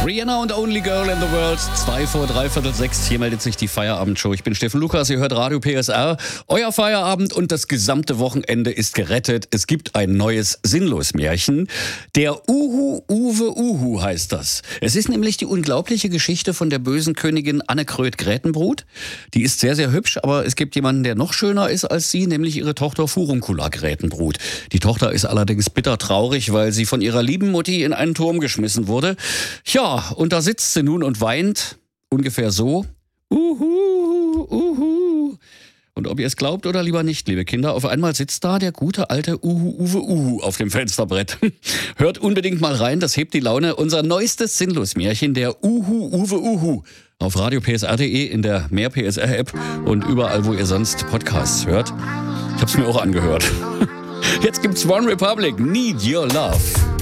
Rihanna und Only Girl in the World, 5:03, hier meldet sich die Feierabendshow. Ich bin Steffen Lukas, ihr hört Radio PSR. Euer Feierabend und das gesamte Wochenende ist gerettet. Es gibt ein neues Sinnlos-Märchen. Der Uhu-Uwe Uhu heißt das. Es ist nämlich die unglaubliche Geschichte von der bösen Königin Annekröt-Grätenbrut. Die ist sehr, sehr hübsch, aber es gibt jemanden, der noch schöner ist als sie, nämlich ihre Tochter Furuncula Grätenbrut. Die Tochter ist allerdings bitter traurig, weil sie von ihrer lieben Mutti in einen Turm geschmissen wurde. Ja, und da sitzt sie nun und weint, ungefähr so. Uhu, uhu. Und ob ihr es glaubt oder lieber nicht, liebe Kinder, auf einmal sitzt da der gute alte Uhu-Uwe Uhu auf dem Fensterbrett. Hört unbedingt mal rein, das hebt die Laune. Unser neuestes Sinnlos-Märchen, der Uhu-Uwe Uhu. Auf radiopsr.de, in der Mehr PSR-App und überall, wo ihr sonst Podcasts hört. Ich hab's mir auch angehört. Jetzt gibt's One Republic, Need Your Love.